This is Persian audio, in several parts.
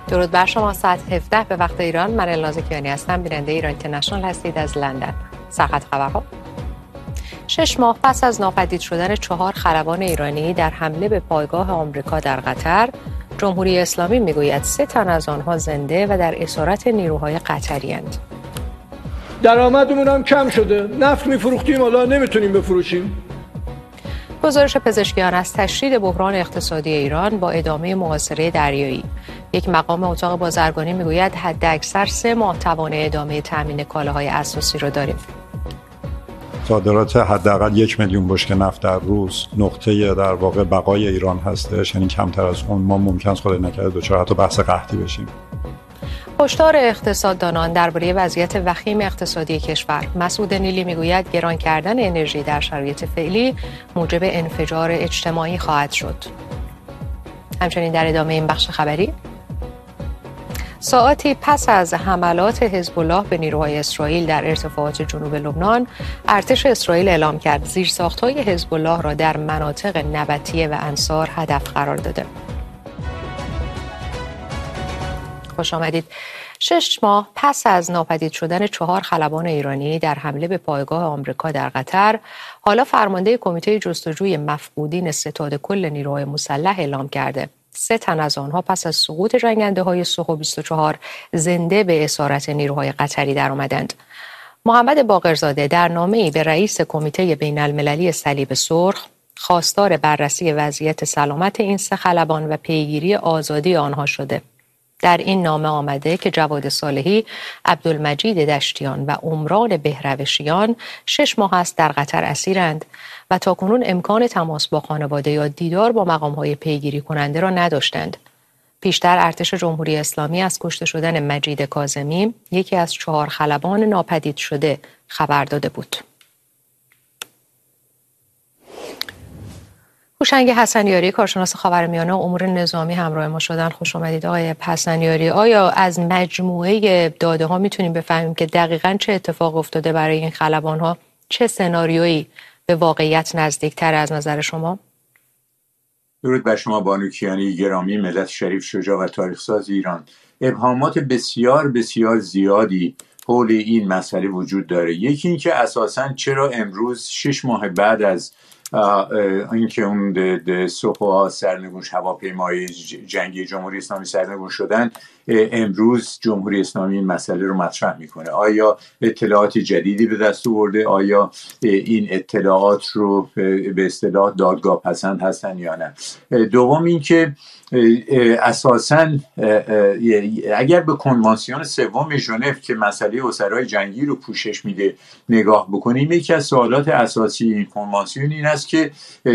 درود بر شما. ساعت 17 به وقت ایران. من الناز کیانی هستم. بیننده ایران اینترنشنال هستید از لندن. سرخط خبرها. 6 ماه پس از ناپدید شدن 4 خلبان ایرانی در حمله به پایگاه آمریکا در قطر، جمهوری اسلامی میگوید 3 تن از آنها زنده و در اسارت نیروهای قطری اند. درآمدمون هم کم شده. نفت میفروختیم، حالا نمیتونیم بفروشیم. گزارش پزشکیان از تشدید بحران اقتصادی ایران با ادامه محاصره دریایی. یک مقام اتاق بازرگانی میگوید حداکثر 3 ماه توان ادامه تامین کالاهای اساسی رو داریم. صادرات حداقل 1 میلیون بشکه نفت در روز نقطه در واقع بقای ایران هستش، یعنی کمتر از اون ما ممکن است خدای نکرده دچار حتی بحث قحطی بشیم. هشدار اقتصاددانان درباره وضعیت وخیم اقتصادی کشور. مسعود نیلی میگوید گران کردن انرژی در شرایط فعلی موجب انفجار اجتماعی خواهد شد. همچنین در ادامه این بخش خبری، ساعاتی پس از حملات حزب الله به نیروهای اسرائیل در ارتفاعات جنوب لبنان، ارتش اسرائیل اعلام کرد زیرساخت‌های حزب الله را در مناطق نبطیه و انصار هدف قرار داده. خوش آمدید. 6 ماه پس از ناپدید شدن 4 خلبان ایرانی در حمله به پایگاه آمریکا در قطر، حالا فرمانده کمیته جستجوی مفقودین ستاد کل نیروهای مسلح اعلام کرده 3 تن از آنها پس از سقوط جنگنده‌های سوخو 24 زنده به اسارت نیروهای قطری درآمدند. محمد باقرزاده در نامه‌ای به رئیس کمیته بین‌المللی صلیب سرخ خواستار بررسی وضعیت سلامت این 3 خلبان و پیگیری آزادی آنها شده. در این نامه آمده که جواد صالحی، عبدالمجید دشتیان و عمران بهروشیان 6 ماه است در قطر اسیرند و تاکنون امکان تماس با خانواده یا دیدار با مقام‌های پیگیری کننده را نداشتند. پیشتر ارتش جمهوری اسلامی از کشته شدن مجید کاظمی، یکی از 4 خلبان ناپدید شده، خبر داده بود. هوشنگ حسنیاری، کارشناس خاورمیانه و امور نظامی همراه ما شدن. خوش آمدید آقای حسنیاری. آیا از مجموعه داده ها میتونیم بفهمیم که دقیقاً چه اتفاق افتاده برای این خلبان ها؟ چه سناریویی به واقعیت نزدیکتر از نظر شما؟ درود بر شما بانو کیانی گرامی، ملت شریف، شجاع و تاریخ‌ساز ایران. ابهامات بسیار بسیار زیادی حول این مسئله وجود داره. یکی این که اساساً چرا امروز 6 ماه بعد از اینکه اون سوخوها سرنگونش هواپیمای جنگی جمهوری اسلامی سرنگون شدن، امروز جمهوری اسلامی این مسئله رو مطرح میکنه؟ آیا اطلاعات جدیدی به دست آورده؟ آیا این اطلاعات رو به اصطلاح دادگاه پسند هستن یا نه؟ دوم این که اساساً اگر به کنوانسیون 3 ژنو که مسئله اسرای جنگی رو پوشش میده نگاه بکنیم، یکی از سوالات اساسی این کنوانسیون این است که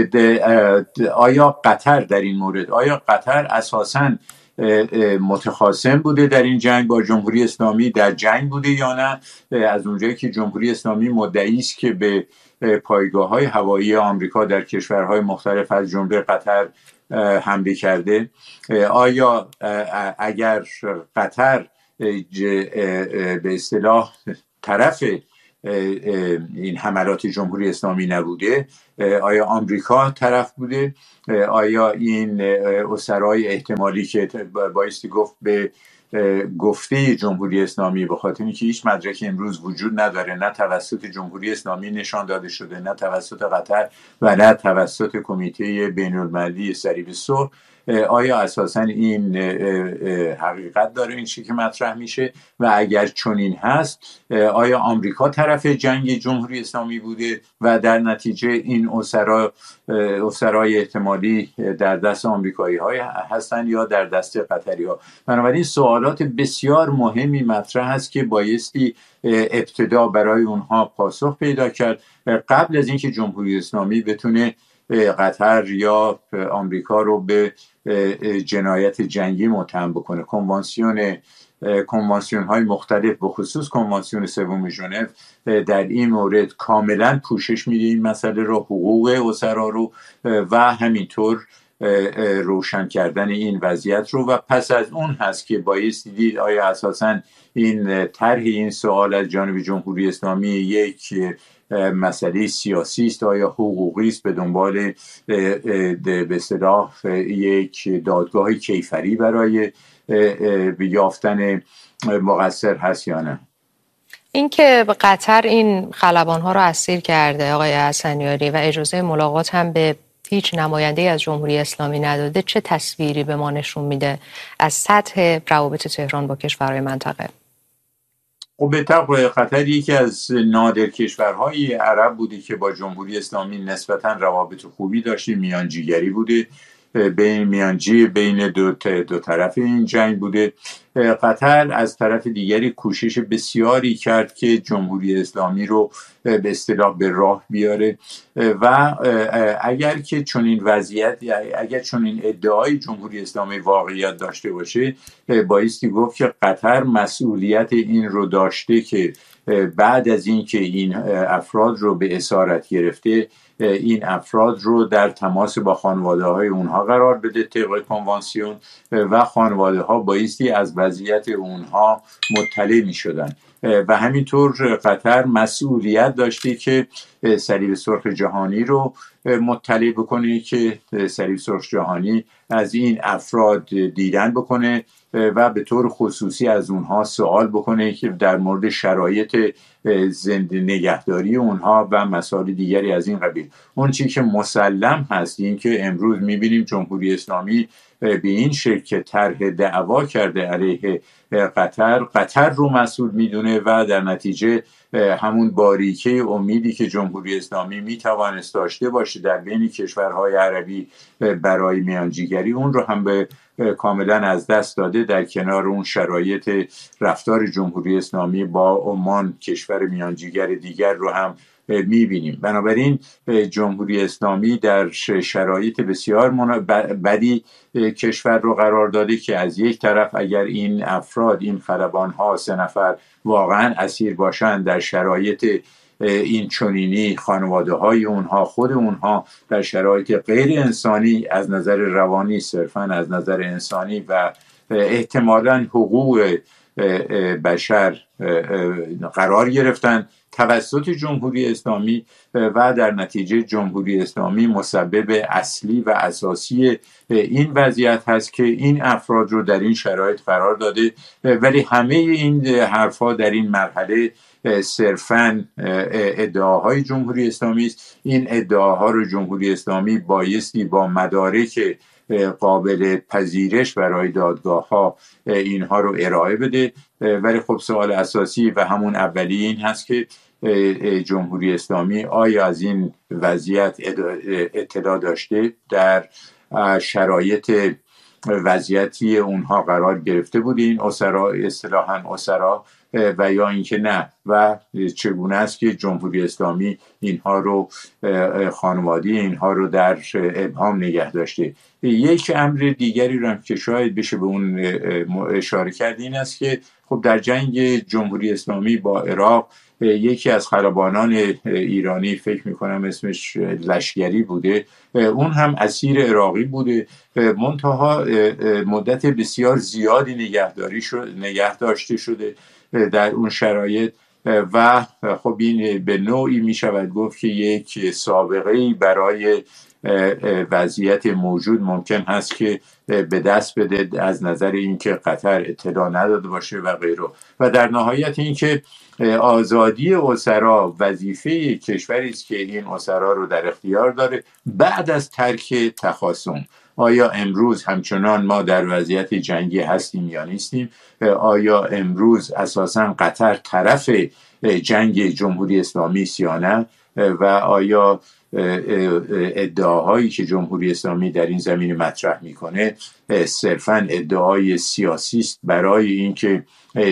آیا قطر در این مورد، آیا قطر اساساً متخاصم بوده در این جنگ با جمهوری اسلامی، در جنگ بوده یا نه؟ از اونجایی که جمهوری اسلامی مدعی است که به پایگاه‌های هوایی آمریکا در کشورهای مختلف از جمله قطر حمله کرده، آیا اگر قطر به اصطلاح طرف این حملات جمهوری اسلامی نبوده، آیا آمریکا طرف بوده؟ آیا این اسرای احتمالی که بایستی گفت به گفته جمهوری اسلامی، به خاطر اینکه هیچ مدرکی امروز وجود نداره، نه توسط جمهوری اسلامی نشان داده شده، نه توسط قطر و نه توسط کمیته بین‌المللی صلیب سرخ، آیا اساساً این حقیقت داره این چیزی که مطرح میشه؟ و اگر چنین هست، آیا آمریکا طرف جنگ جمهوری اسلامی بوده و در نتیجه این اسرای احتمالی در دست آمریکایی های هستن یا در دست قطری ها؟ بنابراین سوالات بسیار مهمی مطرح هست که بایستی ابتدا برای اونها پاسخ پیدا کرد قبل از اینکه جمهوری اسلامی بتونه قطر یا آمریکا رو به جنایت جنگی متهم بکنه. کنوانسیون های مختلف به خصوص کنوانسیون 3 ژنو در این مورد کاملا پوشش میده این مسئله رو، حقوق اسرا رو، و همینطور روشن کردن این وضعیت رو و پس از اون هست که بایستی دید آیا اساساً این طرح این سوال از جانب جمهوری اسلامی یک مسئله سیاسی است، آیا حقوقی است، به دنبال به اصطلاح یک دادگاه کیفری برای یافتن مقصر هست یا نه. این که قطر این خلبان‌ها رو اسیر کرده آقای حسنیاری و اجازه ملاقات هم به هیچ نماینده از جمهوری اسلامی نداده، چه تصویری به ما نشون میده از سطح روابط تهران با کشورهای منطقه؟ خب به طبع قطر یکی از نادر کشورهای عرب بوده که با جمهوری اسلامی نسبتاً روابط خوبی داشته، میانجیگری بوده، بین دو طرف این جنگ بوده. قطر از طرف دیگری کوشش بسیاری کرد که جمهوری اسلامی رو به اصطلاح به راه بیاره و اگر که چنین وضعیت، اگر چنین ادعای جمهوری اسلامی واقعیت داشته باشه، بایستی گفت که قطر مسئولیت این رو داشته که بعد از این که این افراد رو به اسارت گرفته، این افراد رو در تماس با خانواده های اونها قرار بده طبق کنوانسیون و خانواده ها بایستی از وضعیت اونها مطلع می شدن و همینطور قطر مسئولیت داشته که صلیب سرخ جهانی رو مطلع بکنه که صلیب سرخ جهانی از این افراد دیدن بکنه و به طور خصوصی از اونها سوال بکنه که در مورد شرایط زنده نگهداری اونها و مسائل دیگری از این قبیل. اون چیزی که مسلم هست این که امروز میبینیم جمهوری اسلامی به این شکل که طرح دعوا کرده علیه قطر رو مسئول میدونه و در نتیجه همون باریکه امیدی که جمهوری اسلامی میتوانست داشته باشه در بین کشورهای عربی برای میانجیگری، اون رو هم به کاملا از دست داده در کنار اون شرایط رفتار جمهوری اسلامی با عمان کشور میانجیگر دیگر رو هم میبینیم. بنابراین جمهوری اسلامی در شرایط بسیار بدی کشور رو قرار داده که از یک طرف اگر این افراد، این خلبان ها 3 نفر واقعا اسیر باشند در شرایط این چنینی، خانواده های اونها، خود اونها در شرایط غیر انسانی از نظر روانی، صرفا از نظر انسانی و احتمالاً حقوق بشر قرار گرفتن توسط جمهوری اسلامی و در نتیجه جمهوری اسلامی مسبب اصلی و اساسی این وضعیت هست که این افراد رو در این شرایط قرار داده. ولی همه این حرفا در این مرحله صرفاً ادعاهای جمهوری اسلامی است. این ادعاها رو جمهوری اسلامی بایستی با مدارک قابل پذیرش برای دادگاه ها اینها رو ارائه بده. ولی خب سوال اساسی و همون اولی این هست که جمهوری اسلامی آیا از این وضعیت اطلاع داشته، در شرایط وضعیتی اونها قرار گرفته بود این اسرا، اصطلاحاً اسرا، و یا اینکه نه، و چگونه است که جمهوری اسلامی اینها رو، خانواده اینها رو در ابهام نگه داشته. یک امر دیگری رو هم که شاید بشه به اون اشاره کرد این است که خب در جنگ جمهوری اسلامی با عراق یکی از خلبانان ایرانی، فکر میکنم اسمش لشگری بوده، اون هم اسیر عراقی بوده، منتها مدت بسیار زیادی نگه داشته شده در اون شرایط و خب این به نوعی می شود گفت که یک سابقه‌ای برای وضعیت موجود ممکن هست که به دست بده از نظر اینکه قطر اطلاع نداده باشه و غیره. و در نهایت اینکه آزادی اسرا وظیفه کشوری است که این اسرا رو در اختیار داره بعد از ترک تخاصم. آیا امروز همچنان ما در وضعیت جنگی هستیم یا نیستیم؟ آیا امروز اساساً قطر طرف جنگ جمهوری اسلامی است یا نه؟ و آیا ادعاهایی که جمهوری اسلامی در این زمینه مطرح میکنه صرفاً ادعای سیاسی است برای اینکه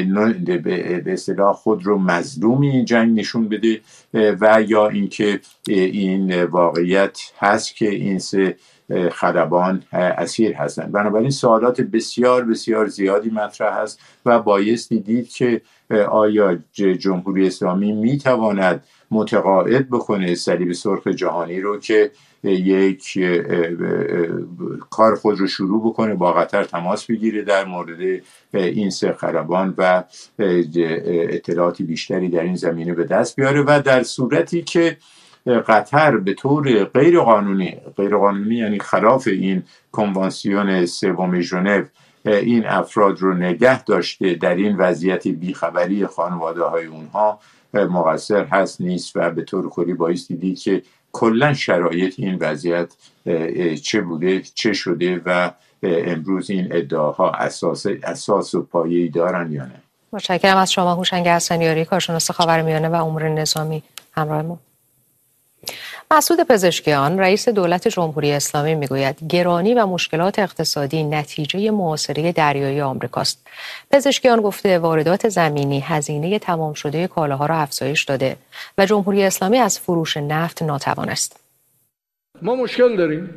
به اصطلاح خود رو مظلوم این جنگ نشون بده، و یا اینکه این واقعیت هست که این 3 خلبان اسیر هستند. بنابراین سوالات بسیار بسیار زیادی مطرح است و بایستی دید که آیا جمهوری اسلامی میتواند متقاعد بکنه صلیب سرخ جهانی رو که یک کار خود رو شروع بکنه، با قطر تماس بگیره در مورد این سه خلبان و اطلاعاتی بیشتری در این زمینه به دست بیاره و در صورتی که قطر به طور غیر قانونی یعنی خلاف این کنوانسیون سوم ژنو این افراد رو نگه داشته، در این وضعیت بیخبری خانواده های اونها مقصر هست نیست و به طور کلی بایستی دید که کلا شرایط این وضعیت چه بوده چه شده و امروز این ادعاها اساس و پایه‌ای دارن یا نه. متشکرم از شما هوشنگ حسنیاری، کارشناس خاورمیانه و امور نظامی همراه ما. مسعود پزشکیان رئیس دولت جمهوری اسلامی میگوید گرانی و مشکلات اقتصادی نتیجه محاصره دریایی آمریکاست. پزشکیان گفته واردات زمینی هزینه تمام شده کالاها را افزایش داده و جمهوری اسلامی از فروش نفت ناتوان است. ما مشکل داریم.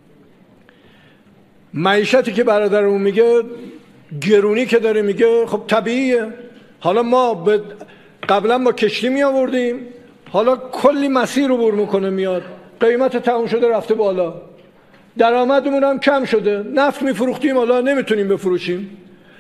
معیشتی که برادرمون میگه گرونی که داره میگه خب طبیعیه. حالا ما قبلا با کشتی می آوردیم، حالا کلی مسیر عبور میکنه میاد، قیمت تموم شده رفته بالا، درآمدمون هم کم شده، نفت میفروختیم حالا نمیتونیم بفروشیم،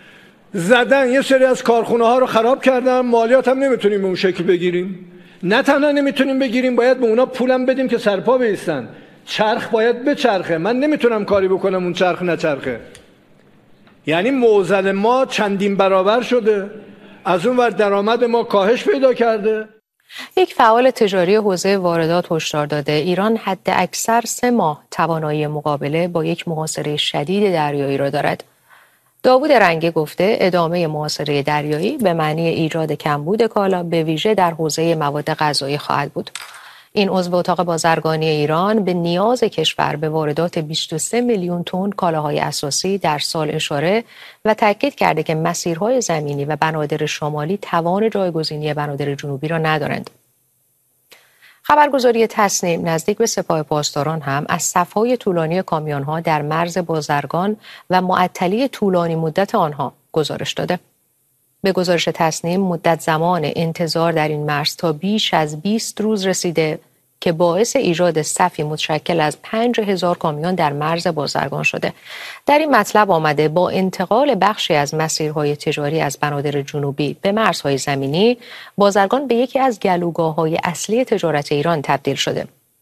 زدن یه سری از کارخونه ها رو خراب کردن، مالیات هم نمیتونیم به اون شکل بگیریم. نه تنها نمیتونیم بگیریم، باید به اونا پولم بدیم که سرپا بیستن. چرخ باید بچرخه، من نمیتونم کاری بکنم اون چرخ نچرخه. یعنی معضل ما چندین برابر شده، از اون ور درآمد ما کاهش پیدا کرده. یک فعال تجاری حوزه واردات هشدار داده ایران حد اکثر 3 ماه توانایی مقابله با یک محاصره شدید دریایی را دارد. داوود رنگی گفته ادامه محاصره دریایی به معنی ایجاد کمبود کالا به ویژه در حوزه مواد غذایی خواهد بود. این عضو اتاق بازرگانی ایران به نیاز کشور به واردات 23 میلیون تن کالاهای اساسی در سال اشاره و تاکید کرده که مسیرهای زمینی و بنادر شمالی توان جایگزینی بنادر جنوبی را ندارند. خبرگزاری تصنیم نزدیک به سپاه پاسداران هم از صف‌های طولانی کامیون‌ها در مرز بازرگان و معطلی طولانی مدت آنها گزارش داده. به گزارش تصنیم مدت زمان انتظار در این مرز تا بیش از 20 روز رسیده که باعث ایجاد صفی متشکل از 5000 کامیون در مرز بازرگان شده. در این مطلب آمده با انتقال بخشی از مسیرهای تجاری از بنادر جنوبی به مرزهای زمینی، بازرگان به یکی از گلوگاه‌های اصلی تجارت ایران تبدیل شده.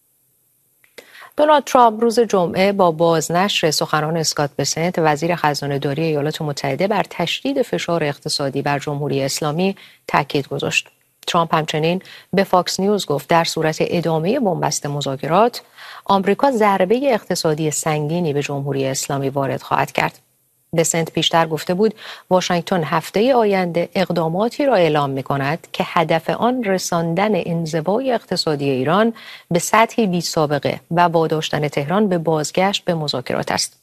دونالد ترامپ روز جمعه با بازنشر سخنان اسکات بسنت وزیر خزانه‌داری ایالات متحده بر تشدید فشار اقتصادی بر جمهوری اسلامی تاکید گذاشت. ترامپ همچنین به فاکس نیوز گفت در صورت ادامه بنبست مذاکرات، آمریکا ضربه اقتصادی سنگینی به جمهوری اسلامی وارد خواهد کرد. بسنت بیشتر گفته بود واشنگتن هفته آینده اقداماتی را اعلام می‌کند که هدف آن رساندن انزوای اقتصادی ایران به سطحی بی‌سابقه و واداشتن تهران به بازگشت به مذاکرات است.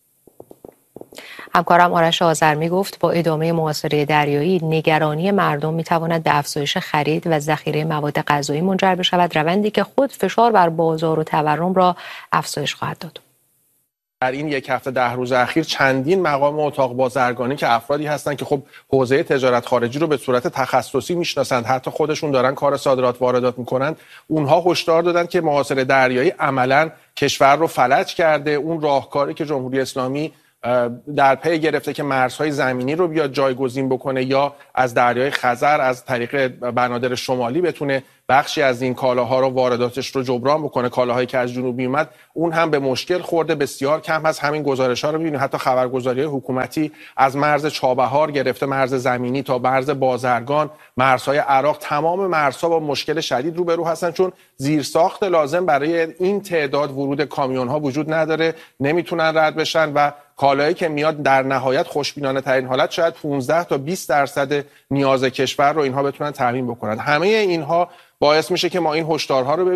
همکارم آرش آذرمی گفت با ادامه محاصره دریایی نگرانی مردم می‌تواند به افزایش خرید و ذخیره مواد غذایی منجر بشود، روندی که خود فشار بر بازار و تورم را افزایش خواهد داد. در این 1 هفته 10 روز اخیر چندین مقام اتاق بازرگانی که افرادی هستند که خب حوزه تجارت خارجی رو به صورت تخصصی میشناسند، حتی خودشون دارن کار صادرات واردات میکنند، اونها هشدار دادن که محاصره دریایی عملاً کشور رو فلج کرده. اون راهکاری که جمهوری اسلامی در پی گرفته که مرزهای زمینی رو بیاد جایگزین بکنه یا از دریای خزر از طریق بنادر شمالی بتونه بخشی از این کالاها رو وارداتش رو جبران بکنه، کالاهایی که از جنوب اومد، اون هم به مشکل خورده. بسیار کم از همین گزارش‌ها رو می‌بینید، حتی خبرگزاری حکومتی از مرز چابهار گرفته مرز زمینی تا مرز بازرگان، مرزهای عراق، تمام مرزها با مشکل شدید روبرو هستن، چون زیرساخت لازم برای این تعداد ورود کامیون‌ها وجود نداره، نمیتونن رد بشن و کالایی که میاد در نهایت خوشبینانه ترین حالت شاید 15 تا 20% نیاز کشور رو اینها بتونن تامین بکنن. همه اینها باعث میشه که ما این هشدارها رو ببینیم.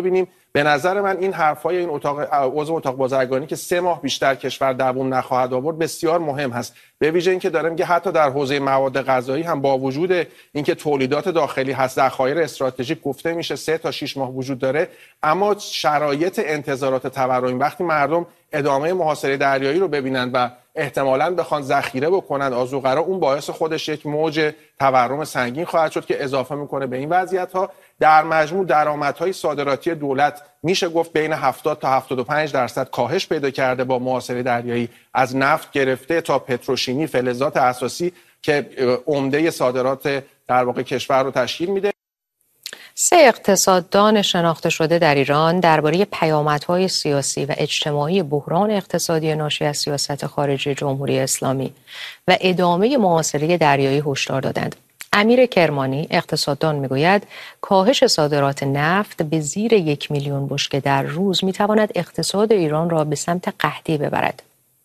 به نظر من این حرفای این عضو اتاق بازرگانی که 3 ماه بیشتر کشور دووم نخواهد آورد بسیار مهم هست، به ویژه اینکه داره میگه حتی در حوزه مواد غذایی هم با وجود اینکه تولیدات داخلی هست، ذخایر استراتژیک گفته میشه 3 تا 6 ماه وجود داره، اما شرایط انتظارات تورمی وقتی مردم ادامه محاصره دریایی رو ببینن و احتمالاً بخوان ذخیره بکنن آذوقرا، اون باعث خودش یک موج تورم سنگین خواهد شد که اضافه میکنه به این وضعیت‌ها. در مجموع درآمدهای صادراتی دولت میشه گفت بین 70 تا 75% کاهش پیدا کرده با محاصره دریایی، از نفت گرفته تا پتروشیمی، فلزات اساسی که عمده صادرات در واقع کشور رو تشکیل میده. 3 اقتصاددان شناخته شده در ایران درباره پیامدهای سیاسی و اجتماعی بحران اقتصادی ناشی از سیاست خارجی جمهوری اسلامی و ادامه محاصره دریایی هشدار دادند. امیر کرمانی اقتصاددان میگوید کاهش صادرات نفت به زیر 1 میلیون بشکه در روز میتواند اقتصاد ایران را به سمت قحطی ببرد.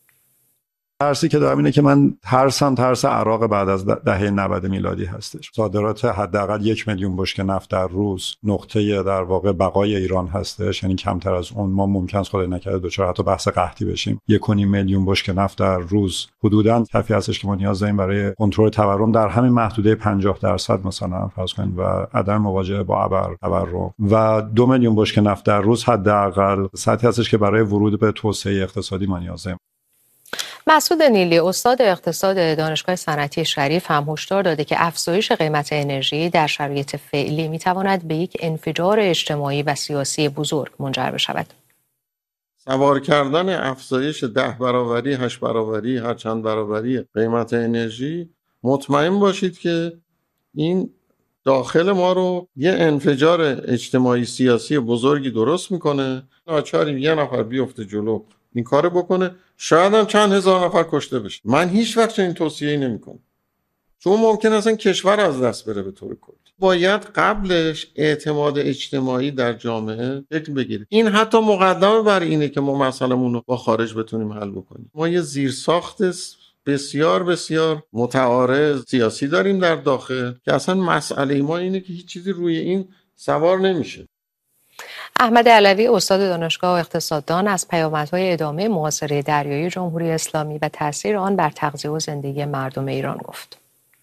ترسی که دارم اینه که من ترس عراق بعد از دهه 90 میلادی هستش. صادرات حداقل 1 میلیون بشکه نفت در روز نقطه در واقع بقای ایران هستش، یعنی کمتر از اون ما ممکن است خدای نکرده دچار حتی بحث قحطی بشیم. 1.5 میلیون بشکه نفت در روز حدوداً کافی هستش که ما نیاز داریم برای کنترل تورم در همین محدوده 50% مثلا فرض کنید و عدم مواجهه با تورم، و 2 میلیون بشکه نفت در روز حداقل سطحی هستش که برای ورود به توسعه اقتصادی ما نیاز داریم. مسعود نیلی استاد اقتصاد دانشگاه صنعتی شریف هم هشدار داده که افزایش قیمت انرژی در شرایط فعلی میتواند به یک انفجار اجتماعی و سیاسی بزرگ منجر بشود. سوار کردن افزایش 10 برابری، 8 برابری، هر چند برابری قیمت انرژی، مطمئن باشید که این داخل ما رو یه انفجار اجتماعی سیاسی بزرگی درست میکنه. ناچاریم یه نفر بیفته جلو این کار بکنه، شاید هم چند هزار نفر کشته بشه. من هیچ وقت این توصیه نمی‌کنم، چون ممکن است کشور از دست بره به طور کلی. باید قبلش اعتماد اجتماعی در جامعه شکل بگیره. این حتی مقدمه بر اینه که ما مسئله‌مون رو با خارج بتونیم حل بکنیم. ما یه زیرساخت بسیار بسیار متعارض سیاسی داریم در داخل که اصلا مسئله ما اینه که هیچ چیزی روی این سوار نمیشه. احمد علوی استاد دانشگاه اقتصاددان از پیامدهای ادامه محاصره دریایی جمهوری اسلامی و تاثیر آن بر تغذیه و زندگی مردم ایران گفت.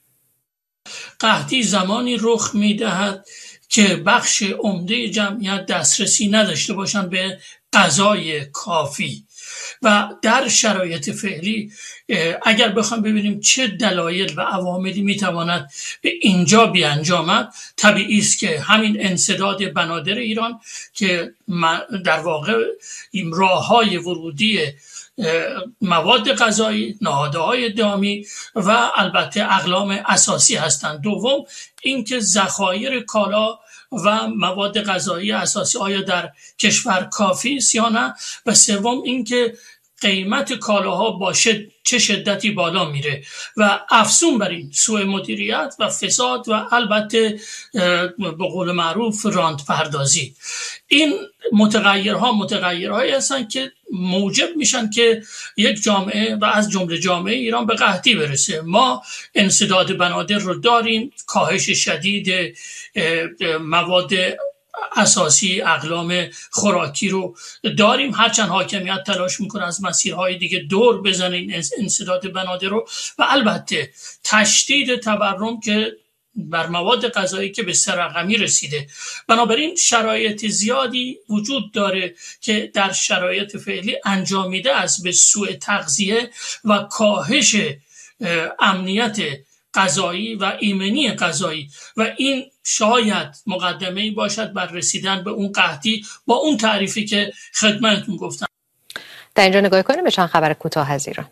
قحطی زمانی رخ می‌دهد که بخش عمده جمعیت دسترسی نداشته باشند به غذای کافی و در شرایط فعلی اگر بخوام ببینیم چه دلایل و عواملی میتواند به اینجا بیانجامد، طبیعی است که همین انسداد بنادر ایران که در واقع این راه‌های ورودی مواد غذایی، نهادهای دامی و البته اقلام اساسی هستند. دوم اینکه ذخایر کالا و مواد غذایی اساسی آیا در کشور کافی است یا نه، و سوم اینکه قیمت کالاها با چه شدتی بالا میره و افزون بر این سوء مدیریت و فساد و البته به قول معروف راند پردازی. این متغیرهایی هستن که موجب میشن که یک جامعه و از جمله جامعه ایران به قحطی برسه. ما انسداد بنادر رو داریم، کاهش شدید مواد اساسی، اقلام خوراکی رو داریم، هرچند حاکمیت تلاش میکنه از مسیرهای دیگه دور بزنه این انسداد بنادر رو، و البته تشدید تورم که بر مواد غذایی که به 3 رقمی رسیده. بنابراین شرایط زیادی وجود داره که در شرایط فعلی انجامیده از به سوء تغذیه و کاهش امنیت غذایی و ایمنی غذایی، و این شاید مقدمه‌ای باشد بر رسیدن به اون قحطی با اون تعریفی که خدمتتون گفتم. در اینجا نگاه کنیم به چند خبر کوتاه از ایران.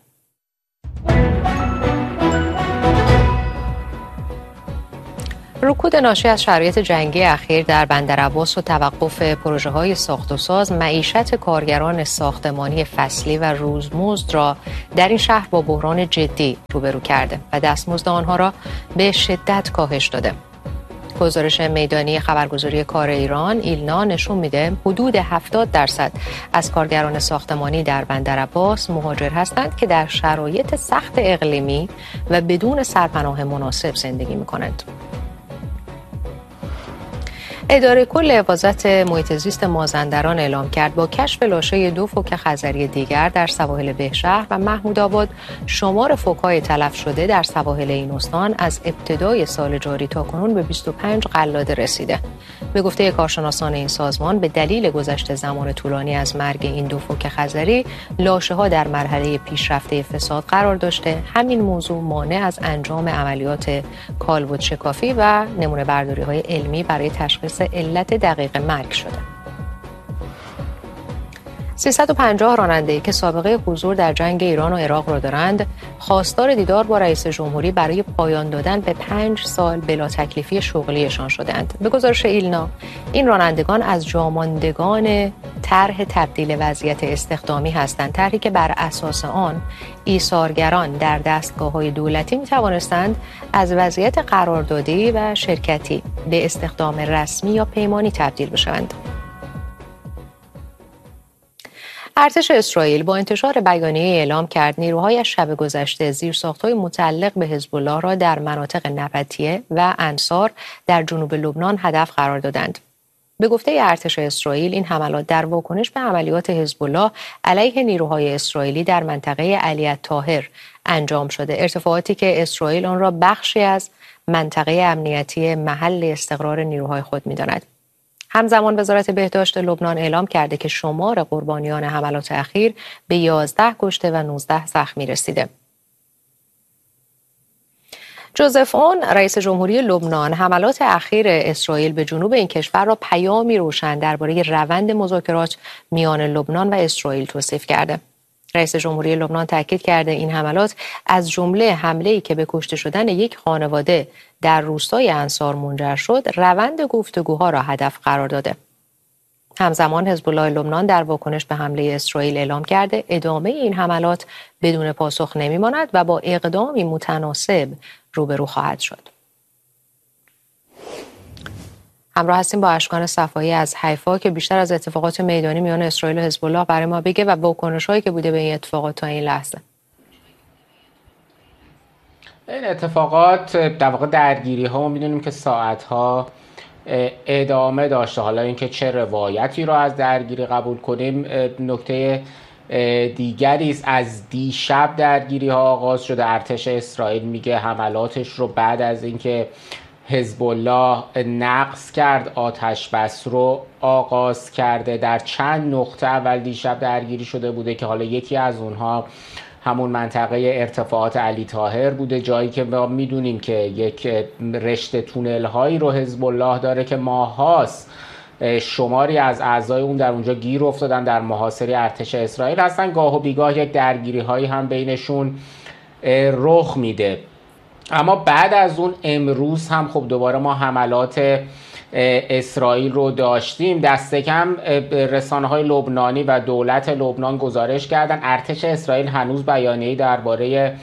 رکود ناشی از شرایط جنگی اخیر در بندرعباس و توقف پروژه‌های ساخت و ساز معیشت کارگران ساختمانی فصلی و روزمزد را در این شهر با بحران جدی روبرو کرده و دستمزد آنها را به شدت کاهش داده. گزارش میدانی خبرگزاری کار ایران ایلنا نشون میده حدود 70% از کارگران ساختمانی در بندرعباس مهاجر هستند که در شرایط سخت اقلیمی و بدون سرپناه مناسب زندگی می‌کنند. اداره کل حفاظت محیط زیست مازندران اعلام کرد با کشف لاشه 2 فوک خزری دیگر در سواحل بهشهر و محمودآباد شمار فوک‌های تلف شده در سواحل این استان از ابتدای سال جاری تاکنون به 25 قلاده رسیده. به گفته کارشناسان این سازمان به دلیل گذشت زمان طولانی از مرگ این 2 فوک خزری، لاشه‌ها در مرحله پیشرفته فساد قرار داشته. همین موضوع مانع از انجام عملیات کالبد شکافی و نمونه برداری‌های علمی برای تشخیص علت دقیق مرگ شده. 350 راننده‌ای که سابقه حضور در جنگ ایران و عراق را دارند، خواستار دیدار با رئیس جمهوری برای پایان دادن به 5 سال بلا تکلیفی شغلیشان شدند. به گزارش ایلنا، این رانندگان از جاماندگان طرح تبدیل وضعیت استخدامی هستند، طرحی که بر اساس آن ایثارگران در دستگاه‌های دولتی می‌توانستند از وضعیت قراردادی و شرکتی به استخدام رسمی یا پیمانی تبدیل بشوند. ارتش اسرائیل با انتشار بیانیه اعلام کرد نیروهایش شب گذشته زیرساخت‌های متعلق به حزب الله را در مناطق نبطیه و انصار در جنوب لبنان هدف قرار دادند. به گفته ارتش اسرائیل، این حملات در واکنش به عملیات حزب الله علیه نیروهای اسرائیلی در منطقه علی الطاهر انجام شده، ارتفاعاتی که اسرائیل آن را بخشی از منطقه امنیتی محل استقرار نیروهای خود می‌داند. همزمان وزارت بهداشت لبنان اعلام کرده که شمار قربانیان حملات اخیر به 11 کشته و 19 زخمی رسیده. جوزف اون، رئیس جمهوری لبنان، حملات اخیر اسرائیل به جنوب این کشور را پیامی روشن درباره روند مذاکرات میان لبنان و اسرائیل توصیف کرده. رئیس جمهوری لبنان تاکید کرده این حملات از جمله حمله‌ای که به کشته شدن یک خانواده در روستای انصار منجر شد، روند گفتگوها را هدف قرار داده. همزمان حزب الله لبنان در واکنش به حمله اسرائیل اعلام کرده ادامه این حملات بدون پاسخ نمی‌ماند و با اقدامی متناسب روبرو خواهد شد. همراه هستیم با اشکان صفایی از حیفا که بیشتر از اتفاقات میدانی میان اسرائیل و حزب الله برای ما بگه و واکنش‌هایی که بوده به این اتفاقات تا این لحظه. این اتفاقات در واقع درگیری‌ها ما می‌دونیم که ساعت‌ها ادامه داشته. حالا اینکه چه روایتی رو از درگیری قبول کنیم نکته دیگری است. از دیشب درگیری‌ها آغاز شده. ارتش اسرائیل میگه حملاتش رو بعد از اینکه حزب الله نقض کرد آتش بس رو آغاز کرده. در چند نقطه اول دیشب درگیری شده بوده که حالا یکی از اونها همون منطقه ارتفاعات علی طاهر بوده، جایی که ما میدونیم که یک رشته تونل هایی رو حزب الله داره که ماهاست شماری از اعضای اون در اونجا گیر افتادن، در محاصره ارتش اسرائیل هستن. گاه و بیگاه یک درگیری هایی هم بینشون رخ میده. اما بعد از اون امروز هم خب دوباره ما حملات اسرائیل رو داشتیم. دست کم رسانه‌های لبنانی و دولت لبنان گزارش کردن ارتش اسرائیل هنوز بیانیه‌ای درباره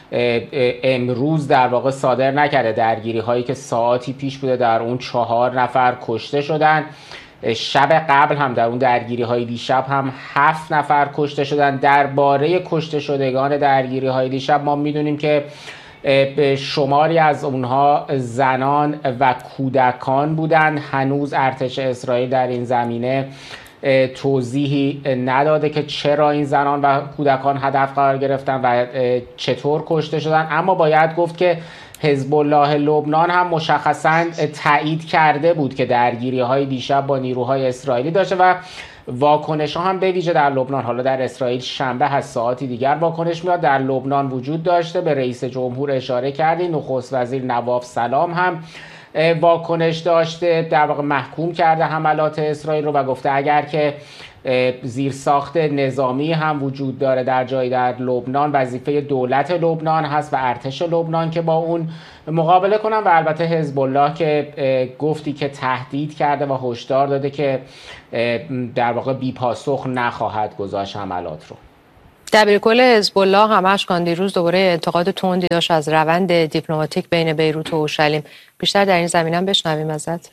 امروز در واقع صادر نکرده. درگیری هایی که ساعتی پیش بوده در اون 4 نفر کشته شدن. شب قبل هم در اون درگیری های دیشب هم 7 نفر کشته شدن. درباره کشته شدگان درگیری های دیشب ما میدونیم که شماری از اونها زنان و کودکان بودند. هنوز ارتش اسرائیل در این زمینه توضیحی نداده که چرا این زنان و کودکان هدف قرار گرفتن و چطور کشته شدن. اما باید گفت که حزب الله لبنان هم مشخصاً تایید کرده بود که درگیری‌های دیشب با نیروهای اسرائیلی داشته و واکنش ها هم به ویژه در لبنان، حالا در اسرائیل شنبه هست ساعتی دیگر واکنش میاد، در لبنان وجود داشته. به رئیس جمهور اشاره کردیم. نخست وزیر نواف سلام هم واکنش داشته، در واقع محکوم کرده حملات اسرائیل رو و گفته اگر که زیرساخت نظامی هم وجود داره در جایی در لبنان، وظیفه دولت لبنان هست و ارتش لبنان که با اون مقابله کنن. و البته حزب الله که گفتی که تهدید کرده و هشدار داده که در واقع بی پاسخ نخواهد گذاشت حملات رو. دبیرکل حزب الله همش کان دیروز دوباره انتقاد تندی داشت از روند دیپلماتیک بین بیروت و اورشلیم. بیشتر در این زمینه هم بشنویم ازت.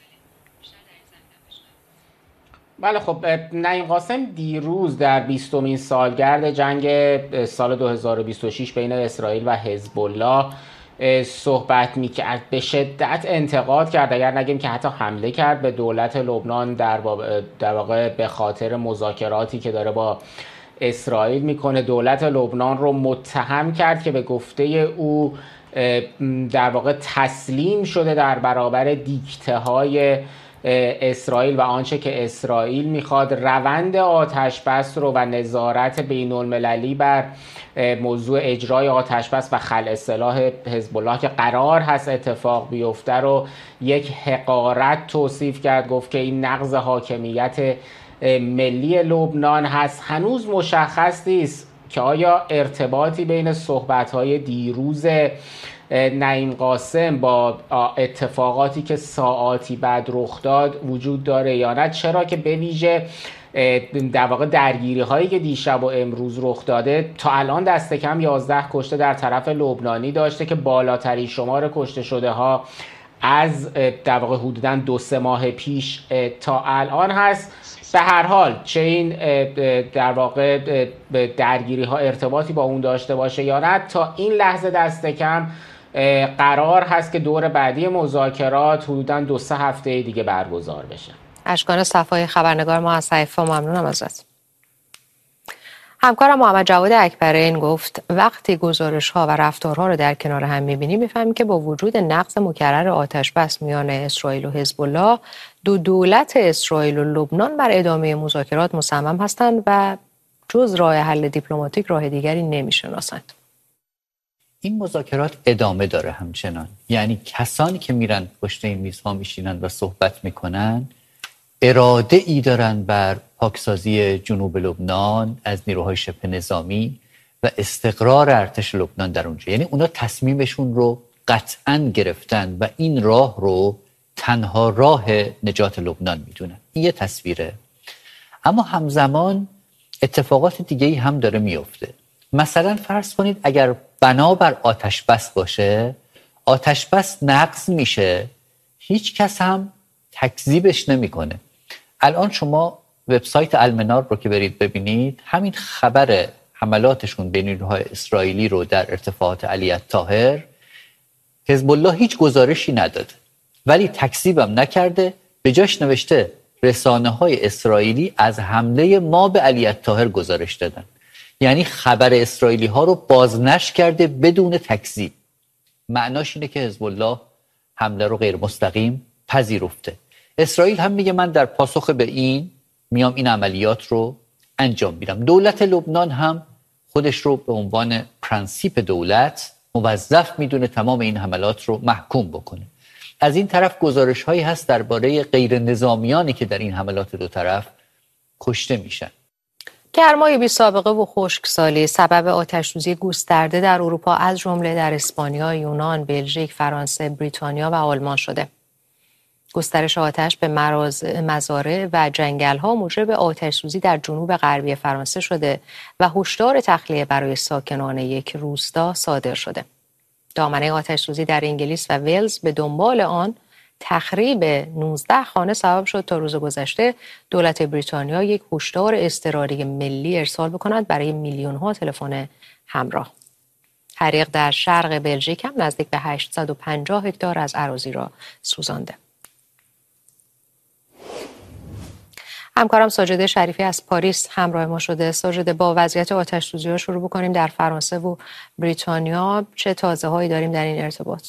بله خب نعیم قاسم دیروز در 20مین سالگرد جنگ سال 2026 بین اسرائیل و حزب الله صحبت میکرد به شدت انتقاد کرد، اگر نگیم که حتی حمله کرد به دولت لبنان در واقع به خاطر مذاکراتی که داره با اسرائیل میکنه. دولت لبنان رو متهم کرد که به گفته او در واقع تسلیم شده در برابر دیکته های اسرائیل و آنچه که اسرائیل میخواد. روند آتش بس رو و نظارت بین المللی بر موضوع اجرای آتش بس و خلع سلاح حزب الله که قرار هست اتفاق بیفته رو یک حقارت توصیف کرد. گفت که این نقض حاکمیت ملی لبنان هست. هنوز مشخص نیست که آیا ارتباطی بین صحبت‌های دیروز نعیم قاسم با اتفاقاتی که ساعاتی بعد رخ داد وجود داره یا نه، چرا که به ویژه در واقع درگیری هایی که دیشب و امروز رخ داده تا الان دست کم 11 کشته در طرف لبنانی داشته که بالاترین شمار کشته شده ها از در واقع حدوداً 2-3 ماه پیش تا الان هست. به هر حال چه این در واقع درگیری ها ارتباطی با اون داشته باشه یا نه، تا این لحظه دست کم قرار هست که دور بعدی مذاکرات حدوداً 2-3 هفته دیگه برگزار بشه. اشکان صفای خبرنگار ما از حیفا ممنونم ازت. همکارم محمد جواد اکبرین گفت وقتی گزارش‌ها و رفتارها رو در کنار هم می‌بینیم می‌فهمیم که با وجود نقض مکرر آتش بس میان اسرائیل و حزب الله، دو دولت اسرائیل و لبنان بر ادامه مذاکرات مصمم هستند و جز راه حل دیپلماتیک راه دیگری نمی‌شناسند. این مذاکرات ادامه داره همچنان، یعنی کسانی که میرن پشت این میزها میشینن و صحبت میکنن اراده ای دارن بر پاکسازی جنوب لبنان از نیروهای شبه نظامی و استقرار ارتش لبنان در اونجا. یعنی اونا تصمیمشون رو قطعاً گرفتن و این راه رو تنها راه نجات لبنان میدونن. این یه تصویره. اما همزمان اتفاقات دیگه‌ای هم داره میفته. مثلا فرض کنید اگر بنابر آتش بس باشه، آتش بس نقض میشه، هیچ کس هم تکذیبش نمیکنه. الان شما وبسایت المنار رو که برید ببینید، همین خبر حملاتشون به نیروهای اسرائیلی رو در ارتفاعات علی الطاهر، حزب الله هیچ گزارشی نداده ولی تکذیبم نکرده، به جاش نوشته رسانه‌های اسرائیلی از حمله ما به علی الطاهر گزارش دادن. یعنی خبر اسرائیلی ها رو بازنشر کرده بدون تکذیب. معناش اینه که حزب الله حمله رو غیر مستقیم پذیرفته. اسرائیل هم میگه من در پاسخ به این میام این عملیات رو انجام میدم. دولت لبنان هم خودش رو به عنوان پرنسیپ دولت موظف میدونه تمام این حملات رو محکوم بکنه. از این طرف گزارش هایی هست درباره غیر نظامیانی که در این حملات دو طرف کشته میشن. گرمای بی سابقه و خشکسالی سبب آتش‌سوزی گسترده در اروپا از جمله در اسپانیا، یونان، بلژیک، فرانسه، بریتانیا و آلمان شده. گسترش آتش به مزارع و جنگل‌ها موجب آتش‌سوزی در جنوب غربی فرانسه شده و هشدار تخلیه برای ساکنان یک روستا صادر شده. دامنه آتش‌سوزی در انگلیس و ولز به دنبال آن تخریب 19 خانه سبب شد تا روز گذشته دولت بریتانیا یک هشدار اضطراری ملی ارسال بکند برای میلیون‌ها تلفن همراه. حریق در شرق بلژیک هم نزدیک به 850 هکتار از اراضی را سوزانده. همکارم ساجده شریفی از پاریس همراه ما شده. ساجده، با وضعیت آتش‌سوزی‌ها شروع بکنیم. در فرانسه و بریتانیا چه تازه‌هایی داریم در این ارتباط؟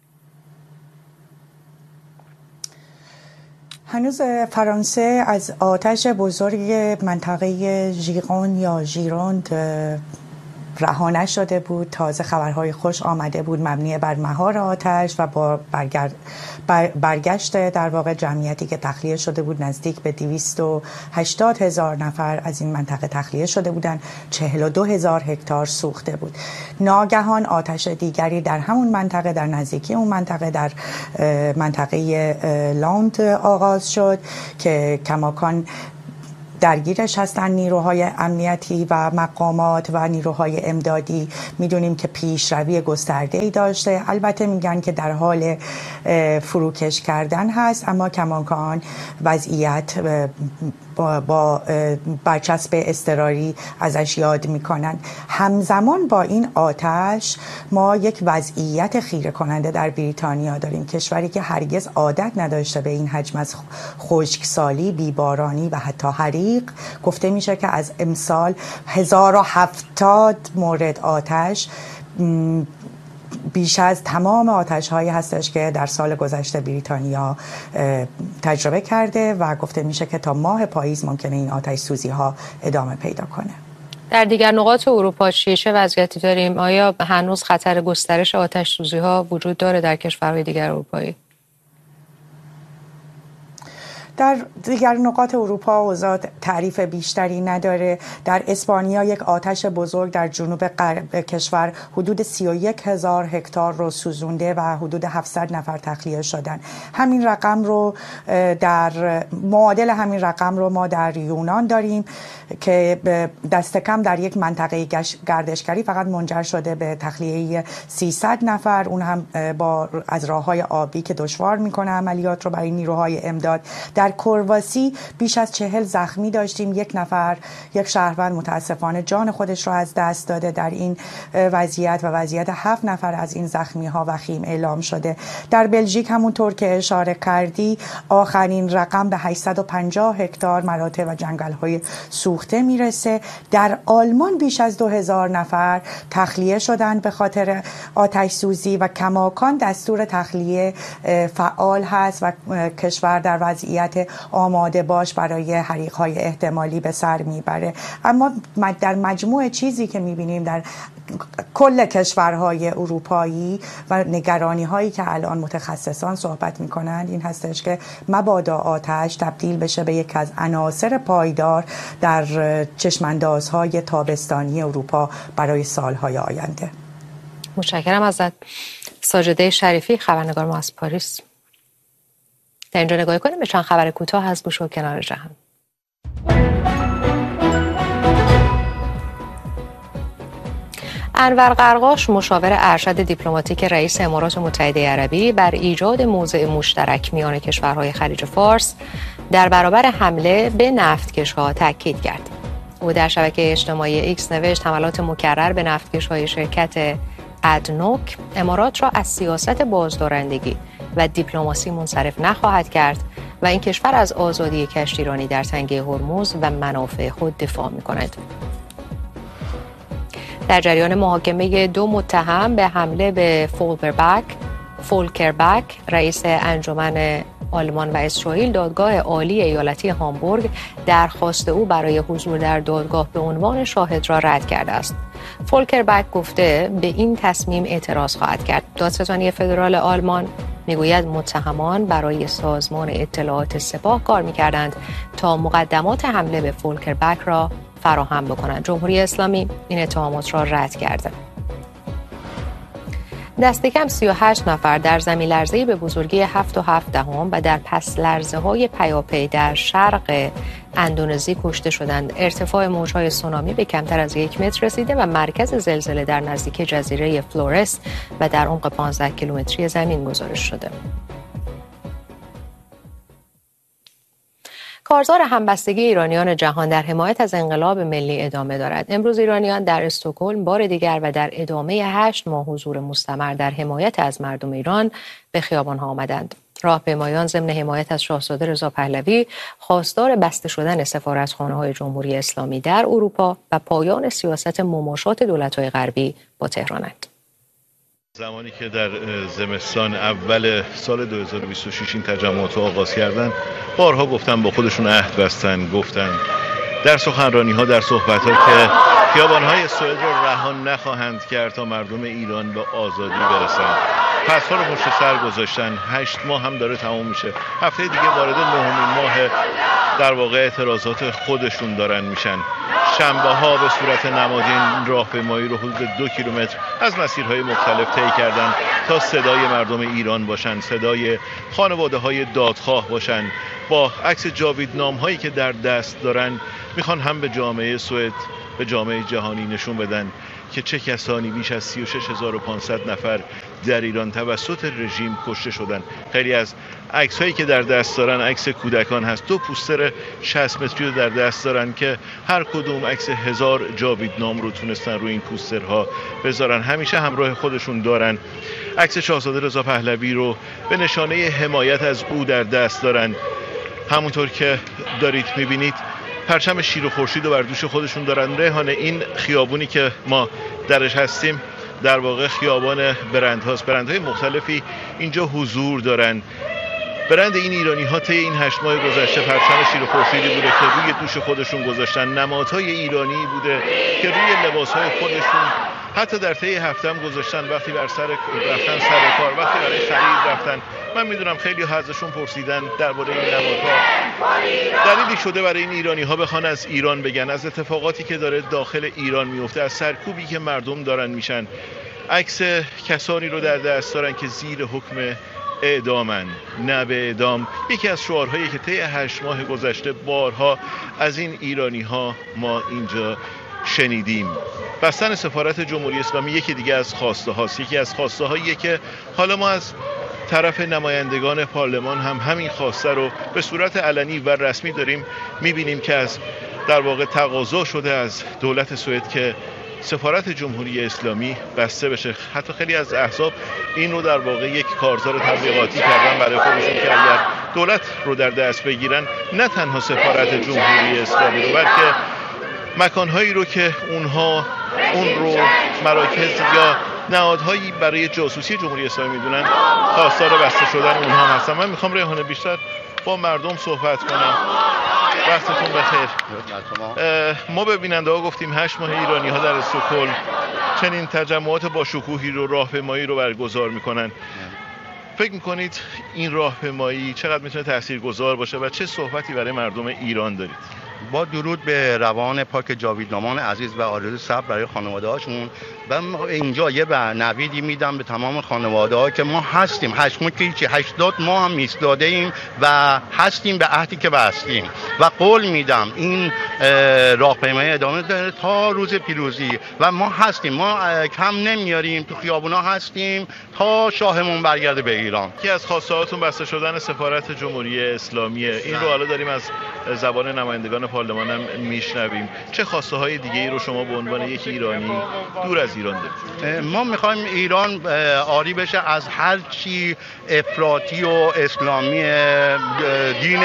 هنوز فرانسه از آتش بزرگ منطقه ژیرون یا ژیروند رها نشده بود. تازه خبرهای خوش آمده بود مبنی بر مهار آتش و با برگشت در واقع جمعیتی که تخلیه شده بود. نزدیک به 280,000 نفر از این منطقه تخلیه شده بودند. 42,000 هکتار سوخته بود. ناگهان آتش دیگری در همون منطقه، در نزدیکی اون منطقه، در منطقه لاند آغاز شد که کماکان درگیرش هستن نیروهای امنیتی و مقامات و نیروهای امدادی. میدونیم که پیشروی گسترده‌ای داشته. البته میگن که در حال فروکش کردن هست، اما کماکان وضعیت با برچسب اضطراری ازش یاد میکنن. همزمان با این آتش ما یک وضعیت خیره کننده در بریتانیا داریم، کشوری که هرگز عادت نداشته به این حجم از خشکسالی، بیبارانی و حتی حریق. گفته میشه که از امسال 1070 مورد آتش بیش از تمام آتش هایی هستش که در سال گذشته بریتانیا تجربه کرده و گفته میشه که تا ماه پاییز ممکنه این آتش سوزی ها ادامه پیدا کنه. در دیگر نقاط اروپا چه وضعیتی داریم؟ آیا هنوز خطر گسترش آتش سوزی ها وجود داره در کشورهای دیگر اروپایی؟ در دیگر نقاط اروپا اوضاع تعریف بیشتری نداره. در اسپانیا یک آتش بزرگ در جنوب غرب کشور حدود 31,000 هکتار رو سوزونده و حدود 700 نفر تخلیه شدن. همین رقم رو معادل همین رقم رو ما در یونان داریم که دست کم در یک منطقه گردشگری فقط منجر شده به تخلیه 300 نفر، اون هم از راه‌های آبی که دشوار میکنه عملیات رو برای نیروهای امداد. در کرواسی بیش از 40 زخمی داشتیم. یک شهروند متاسفانه جان خودش رو از دست داده در این وضعیت و وضعیت 7 نفر از این زخمی ها وخیم اعلام شده. در بلژیک همونطور که اشاره کردی آخرین رقم به 850 هکتار مراتع و جنگل های سوخته میرسه. در آلمان بیش از 2000 نفر تخلیه شدند به خاطر آتش سوزی و کماکان دستور تخلیه فعال هست و کشور در وضعیت آماده باش برای حریق‌های احتمالی به سر میبره. اما در مجموع چیزی که میبینیم در کل کشورهای اروپایی و نگرانی هایی که الان متخصصان صحبت میکنند این هستش که مبادا آتش تبدیل بشه به یک از عناصر پایدار در چشماندازهای تابستانی اروپا برای سالهای آینده. متشکرم ازت. ساجده شریفی، خبرنگار ما از پاریس. در اینجا نگاه کنیم به چند خبر کوتاه از گوش و کنار جهان. انور قرقاش، مشاور ارشد دیپلماتیک رئیس امارات متحده عربی، بر ایجاد موضع مشترک میان کشورهای خلیج فارس در برابر حمله به نفتکش‌ها تاکید کرد. او در شبکه اجتماعی ایکس نوشت حملات مکرر به نفتکش‌های شرکت ادنوک امارات را از سیاست بازدارندگی و دیپلماسی منصرف نخواهد کرد و این کشور از آزادی کشتیرانی در تنگه هرمز و منافع خود دفاع می‌کند. در جریان محاکمه 2 متهم به حمله به فولکربک، رئیس انجمن آلمان و اسرائیل، دادگاه عالی ایالتی هامبورگ درخواست او برای حضور در دادگاه به عنوان شاهد را رد کرده است. فولکربک گفته به این تصمیم اعتراض خواهد کرد. دادستانی فدرال آلمان میگوید متهمان برای سازمان اطلاعات سپاه کار می‌کردند تا مقدمات حمله به فولکربک را فراهم بکنند. جمهوری اسلامی این اتهامات را رد کرده. دست کم 38 نفر در زمین لرزه‌ای به بزرگی 7.7 و در پس لرزه‌های پیاپی در شرق اندونزی کشته شدند. ارتفاع موج‌های سونامی به کمتر از 1 متر رسیده و مرکز زلزله در نزدیک جزیره فلورس و در عمق 15 کیلومتری زمین گزارش شده. کارزار همبستگی ایرانیان جهان در حمایت از انقلاب ملی ادامه دارد. امروز ایرانیان در استکهلم بار دیگر و در ادامه 8 ماه حضور مستمر در حمایت از مردم ایران به خیابان‌ها آمدند. راهپیمایان ضمن حمایت از شاهزاده رضا پهلوی خواستار بسته شدن سفارتخانه‌های جمهوری اسلامی در اروپا و پایان سیاست مماشات دولت‌های غربی با تهرانند. زمانی که در زمستان اول سال 2026 این تجمعات رو آغاز کردن، بارها گفتن، با خودشون عهد بستن، گفتن در سخنرانی‌ها، در صحبت‌ها که خیابان‌های سوئد رو رها نخواهند کرد تا مردم ایران به آزادی برسن. پس‌ها رو پشت سر گذاشتن. 8 ماه هم داره تموم میشه. هفته دیگه وارد 9مین ماه در واقع اعتراضات خودشون دارن میشن. شنبه‌ها به صورت نمادین راهپیمایی رو حدود 2 کیلومتر از مسیرهای مختلف طی کردن تا صدای مردم ایران باشن، صدای خانواده‌های دادخواه باشن. با عکس جاویدنامه‌هایی که در دست دارن میخوان هم به جامعه سوئد، به جامعه جهانی نشون بدن که چه کسانی بیش از 36500 نفر در ایران توسط رژیم کشته شدند. خیلی از عکس هایی که در دست دارن عکس کودکان هست. 2 پوستر 60 متری رو در دست دارن که هر کدوم عکس 1000 جاویدنام رو تونستن روی این پوسترها بذارن. همیشه همراه خودشون دارن. عکس شاهزاده رضا پهلوی رو به نشانه حمایت از او در دست دارن. همونطور که دارید میبینید پرچم شیر و خورشید رو بر دوش خودشون دارن. ریحانه، این خیابونی که ما درش هستیم در واقع خیابان برندهاست. برندهای مختلفی اینجا حضور دارن. برند این ایرانی ها طی این 8 ماه گذشته پرچم شیر و خورشیدی بوده که روی دوش خودشون گذاشتن. نمادهای ایرانی بوده که روی لباسهای خودشون حتی در طی هفته هم گذاشتن. وقتی بر سر رفتن سر کار، وقتی برای خرید رفتن. من میدونم خیلی ها ازشون پرسیدن درباره این نمادها. دلیلی شده برای این ایرانی ها بخوان از ایران بگن، از اتفاقاتی که داره داخل ایران میفته، از سرکوبی که مردم دارن میشن. عکس کسانی رو در دست دارن که زیر حکم اعدامن، نه به اعدام. یکی از شعارهایی که طی 8 ماه گذشته بارها از این ایرانی ها ما اینجا شنیدیم. بستن سفارت جمهوری اسلامی یکی دیگه از خواسته هاست. یکی از خواسته هاییه که حالا ما از طرف نمایندگان پارلمان هم همین خواسته رو به صورت علنی و رسمی داریم میبینیم که از در واقع تقاضا شده از دولت سوئد که سفارت جمهوری اسلامی بسته بشه. حتی خیلی از احزاب این رو در واقع یک کارزار تبلیغاتی کردن برای خودشون که اگر دولت رو در دست بگیرن، نه تنها سفارت جمهوری اسلامی رو بلکه مکانهایی رو که اونها اون رو مراکز یا نهادهایی برای جاسوسی جمهوری اسلامی میدونن خواستار بسته شدن اونها هستن. من میخوام ریحانه بیشتر با مردم صحبت کنم. وقتتون بخیر. ما به بیننده ها گفتیم 8 ماه ایرانی ها در استکهلم چنین تجمعات با شکوهی رو، راهپیمایی رو برگزار میکنن. فکر میکنید این راهپیمایی چقدر میتونه تاثیرگذار باشه و چه صحبتی برای مردم ایران دارید؟ با درود به روان پاک جاویدنامان عزیز و آرزوی صبر برای خانواده هاشون. و اینجا یه نویدی میدم به تمام خانواده ها که ما هستیم. 8 ماه که هیچی، 80 ماه هم ایستاده ایم و هستیم به عهدی که بستیم و قول میدم این راهپیمایی ادامه داره تا روز پیروزی و ما هستیم. ما کم نمیاریم، تو خیابونا هستیم تا شاهمون برگرده به ایران. یکی از خواستهاتون بسته شدن سفارت جمهوری اسلامیه. این رو حالا داریم از زبان نمایندگان پارلمان هم میشنویم. چه خواسته های دیگه ای رو شما به عنوان یک ایرانی دور از ایران دارید؟ ما میخوایم ایران عاری بشه از هر چی افراطی و اسلامی، دین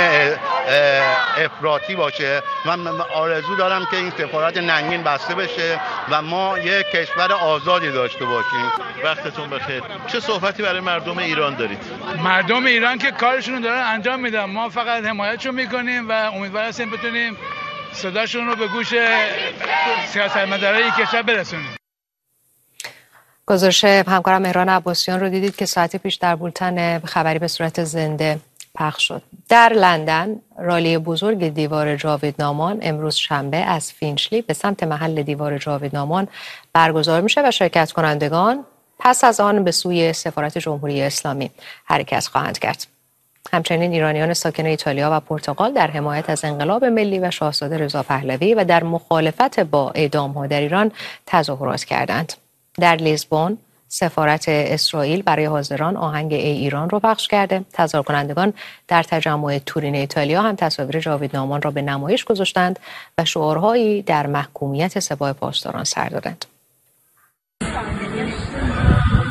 افراطی باشه. من آرزو دارم که این سفارت ننگین بسته بشه و ما یک کشور آزادی داشته باشیم. وقتتون بخیر. چه صحبتی برای مردم ایران دارید؟ مردم ایران که کارشون رو دارن انجام میدن، ما فقط حمایتشون میکنیم و امیدوار هستیم بتونیم صداشون رو به گوش سیاستمدارای کشور برسونیم. گزارش همکارم مهران عباسیان رو دیدید که ساعتی پیش در بولتن خبری به صورت زنده پخش شد. در لندن رالی بزرگ دیوار جاویدنامان امروز شنبه از فینچلی به سمت محل دیوار جاویدنامان برگزار میشه و شرکت کنندگان پس از آن به سوی سفارت جمهوری اسلامی حرکت خواهند کرد. همچنین ایرانیان ساکن ایتالیا و پرتغال در حمایت از انقلاب ملی و شاهزاده رضا پهلوی و در مخالفت با اعدام‌ها در ایران تظاهرات کردند. در لیزبون سفارت اسرائیل برای حاضران آهنگ ای ایران رو پخش کرده. تظاهر کنندگان در تجمع تورین ایتالیا هم تصاویر جاویدنامان را به نمایش گذاشتند و شعارهایی در محکومیت سپاه پاسداران سر دادند.